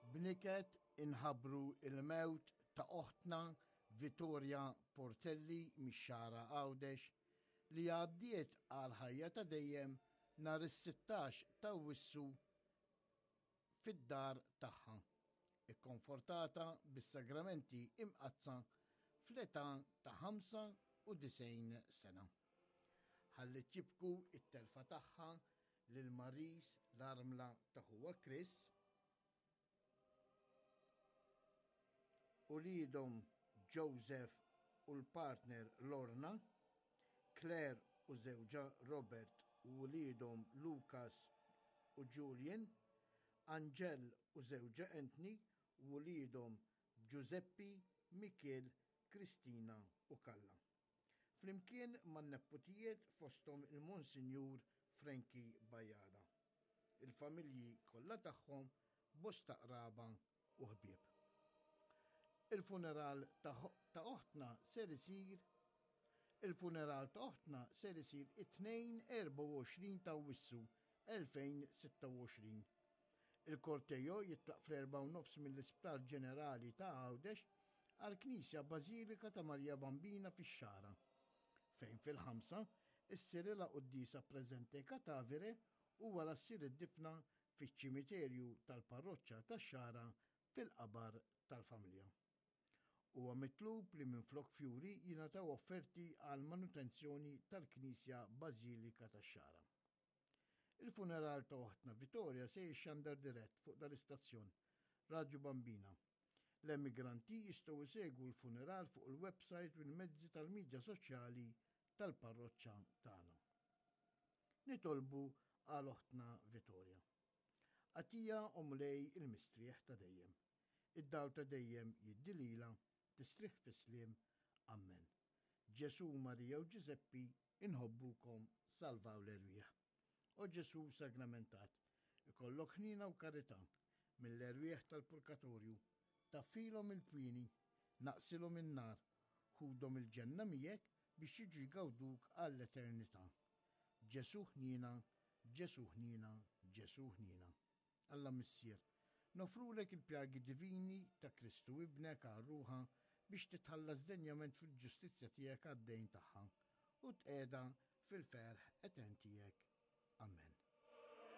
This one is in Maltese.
Bniket inħabru il-mewt ta' oħtna Vittoria Portelli mix-xara Għawdex li għaddiet għal ħajja ta' dejjem nhar is-16 ta' Awwissu fid-dar tagħha, ikkonfortata bis-sagramenti imqazza fl-età ta' 95 sena. Ħallit jibku it-telfa tagħha lil Maris l-armla ta' ħuwa Chris u lidhom Joseph u l-partner Lorna, Claire u żewġa Robert u lidhom Lucas u Julian, Angel u żewġa Anthony u lidhom Giuseppe, Mikel, Kristina u Kalla. Flimkien man-nepotijiet fosthom il-Monsinjur Frankie Bajada. Il-familji kollha tagħhom bosta qraba u ħbieb. Il-funeral ta' oħtna ser isir it-2 ta' Awwissu 2026. Il-kortejo jitlaq fl-4:30 mill-Isptar Ġenerali ta' Għawdex għall-Knisja Bażilika ta' Marija Bambina fix-Xara, fejn fil-5 issir ilha qudiesa preżenti katavere u wara ssir id-difna fiċ-ċimiterju tal-parroċċa tax-Xara fil-qabar tal-familja. Huwa mitlub li minflok fjuri jingħataw offerti għal manutenzjoni tal-Knisja Bażilika tax-Xara. Il-funeral ta' oħtna Vittoria se jixxandar dirett fuq dal-istazzjon Radju Bambina. L-emigranti jistgħu jsegwu l-funeral fuq il-website u l-mezzi tal-midja soċjali tal-parroċċa tagħna. Nitolbu għal oħtna Vittoria. Għatija omlej il-mistrieħ ta' dejjem. Id-dawl ta' dejjem jiddilila tistriħ fis-sliem. Amen. Ġesu, Marija u Giuseppi inħobbukom salvaw l-erwieħ. O Ġesu sagramentat, ikollok ħnina u karità mill-erwieħ tal-purgatorju, taffilhom il-pini, naqsilhom in-nar, ħudhom il-ġenna miegħek biex jiġu jgawduk għall-eternità. Ġesu ħnina, Ġesu ħnina, Ġesu ħnina. Alla Missier, nofrulek il-pjagi divini ta' Kristu ibnek għal-ruħa biex titħallas denjament fil-ġustizzja tiegħek għad-dejn tagħha u tqiegħda fil-ferħ etern tiegħek. Amen.